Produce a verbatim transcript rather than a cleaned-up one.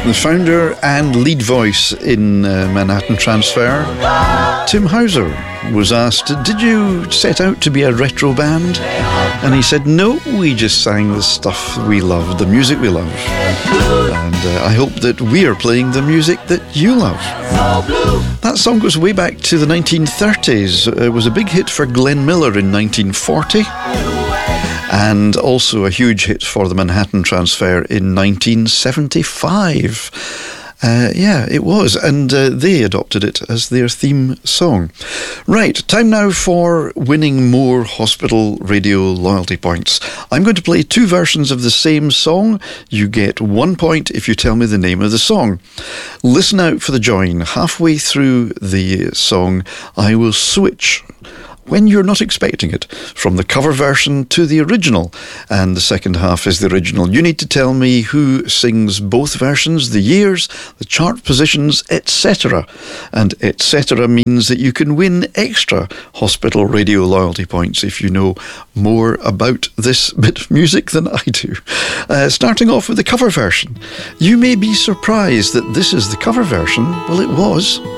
The founder and lead voice in uh, Manhattan Transfer, Tim Hauser, was asked, did you set out to be a retro band? And he said, no, we just sang the stuff we love, the music we love. And uh, I hope that we are playing the music that you love. That song goes way back to the nineteen thirties. It was a big hit for Glenn Miller in nineteen forty. And also a huge hit for the Manhattan Transfer in nineteen seventy-five. Uh, yeah, it was, and uh, they adopted it as their theme song. Right, time now for winning more hospital radio loyalty points. I'm going to play two versions of the same song. You get one point if you tell me the name of the song. Listen out for the join. Halfway through the song, I will switch, when you're not expecting it, from the cover version to the original, and the second half is the original. You need to tell me who sings both versions, the years, the chart positions, et cetera. And et cetera means that you can win extra hospital radio loyalty points if you know more about this bit of music than I do. Uh, starting off with the cover version. You may be surprised that this is the cover version. Well, it was.